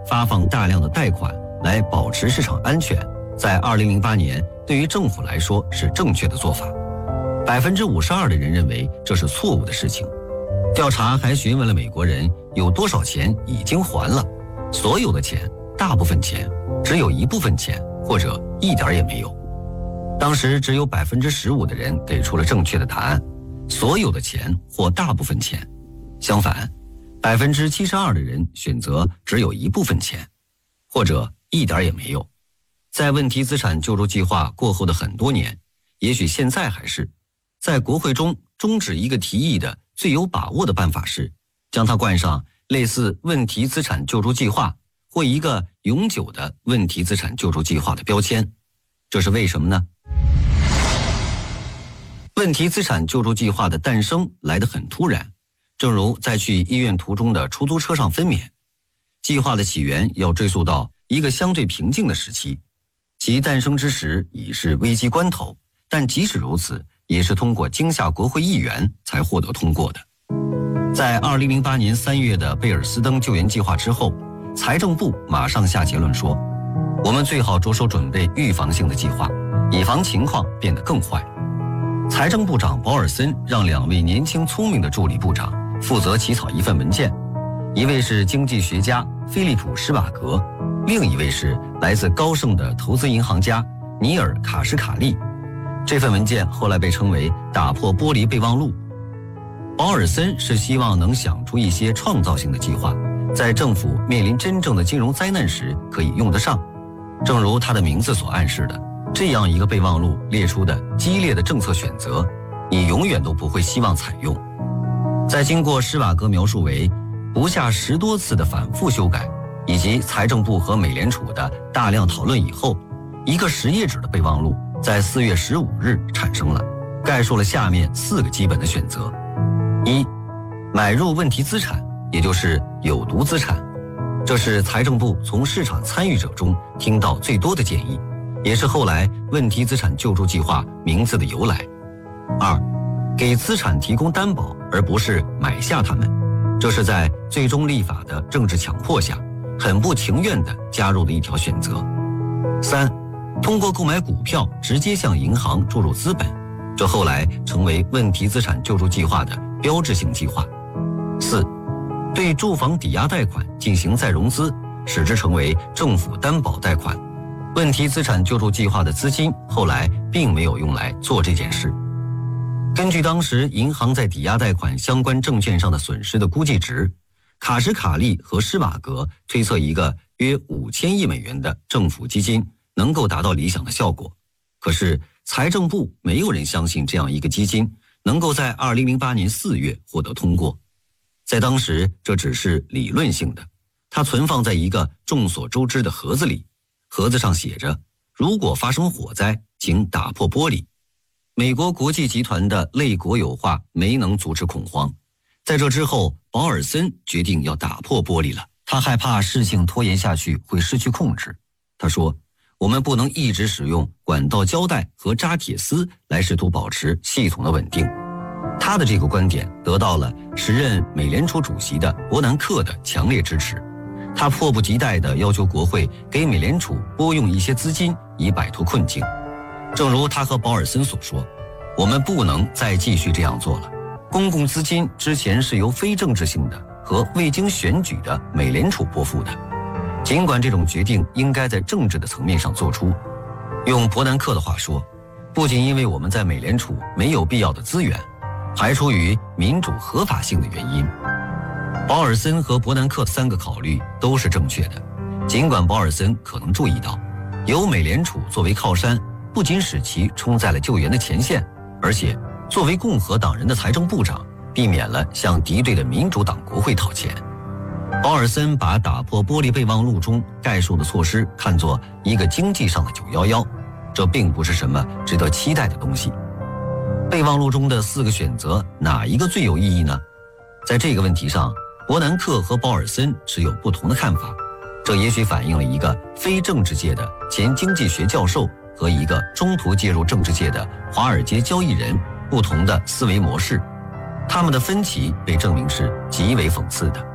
发放大量的贷款来保持市场安全，在2008年对于政府来说是正确的做法。52%的人认为这是错误的事情。调查还询问了美国人有多少钱已经还了，所有的钱、大部分钱、只有一部分钱或者一点也没有。当时只有15%的人给出了正确的答案，所有的钱或大部分钱。相反，72%的人选择只有一部分钱，或者一点也没有。在问题资产救助计划过后的很多年，也许现在还是，在国会中终止一个提议的最有把握的办法是，将它冠上类似问题资产救助计划或一个永久的问题资产救助计划的标签。这是为什么呢？问题资产救助计划的诞生来得很突然，正如在去医院途中的出租车上分娩。计划的起源要追溯到一个相对平静的时期，其诞生之时已是危机关头，但即使如此，也是通过惊吓国会议员才获得通过的。在2008年3月的贝尔斯登救援计划之后，财政部马上下结论说，我们最好着手准备预防性的计划，以防情况变得更坏。财政部长保尔森让2位年轻聪明的助理部长负责起草一份文件，一位是经济学家菲利普·施瓦格，另一位是来自高盛的投资银行家尼尔·卡什卡利。这份文件后来被称为打破玻璃备忘录。保尔森是希望能想出一些创造性的计划，在政府面临真正的金融灾难时可以用得上。正如他的名字所暗示的，这样一个备忘录列出的激烈的政策选择，你永远都不会希望采用。在经过施瓦格描述为不下10多次的反复修改，以及财政部和美联储的大量讨论以后，一个10页纸的备忘录在4月15日产生了，概述了下面4个基本的选择。1. 买入问题资产，也就是有毒资产，这是财政部从市场参与者中听到最多的建议，也是后来问题资产救助计划名字的由来。2. 给资产提供担保，而不是买下它们，这是在最终立法的政治强迫下很不情愿地加入的一条选择。3. 通过购买股票直接向银行注入资本，这后来成为问题资产救助计划的标志性计划。4. 对住房抵押贷款进行再融资，使之成为政府担保贷款。问题资产救助计划的资金后来并没有用来做这件事。根据当时银行在抵押贷款相关证券上的损失的估计值，卡什卡利和施瓦格推测一个约5000亿美元的政府基金能够达到理想的效果。可是财政部没有人相信这样一个基金能够在2008年4月获得通过。在当时这只是理论性的，它存放在一个众所周知的盒子里，盒子上写着，如果发生火灾，请打破玻璃。美国国际集团的类国有化没能阻止恐慌，在这之后，保尔森决定要打破玻璃了。他害怕事情拖延下去会失去控制。他说，我们不能一直使用管道胶带和扎铁丝来试图保持系统的稳定。他的这个观点得到了时任美联储主席的伯南克的强烈支持。他迫不及待地要求国会给美联储拨用一些资金以摆脱困境。正如他和保尔森所说，我们不能再继续这样做了。公共资金之前是由非政治性的和未经选举的美联储拨付的，尽管这种决定应该在政治的层面上做出。用伯南克的话说，不仅因为我们在美联储没有必要的资源，还出于民主合法性的原因。保尔森和伯南克3个考虑都是正确的，尽管保尔森可能注意到，由美联储作为靠山，不仅使其冲在了救援的前线，而且作为共和党人的财政部长，避免了向敌对的民主党国会讨钱。保尔森把打破玻璃备忘录中概述的措施看作一个经济上的911，这并不是什么值得期待的东西。备忘录中的4个选择，哪一个最有意义呢？在这个问题上，伯南克和保尔森持有不同的看法，这也许反映了一个非政治界的前经济学教授和一个中途介入政治界的华尔街交易人不同的思维模式。他们的分歧被证明是极为讽刺的。